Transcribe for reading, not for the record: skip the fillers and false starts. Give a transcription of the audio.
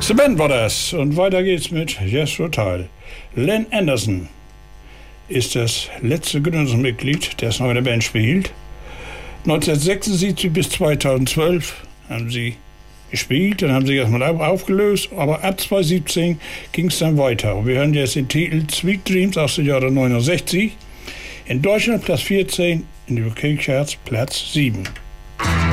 Nächste Band war das. Und weiter geht's mit Jethro Tull. Len Anderson ist das letzte Gründungsmitglied, das noch in der Band spielt. 1976 bis 2012 haben sie gespielt, dann haben sie erstmal aufgelöst, aber ab 2017 ging es dann weiter. Und wir hören jetzt den Titel Sweet Dreams aus dem Jahre 69. In Deutschland Platz 14, in den UK Charts Platz 7.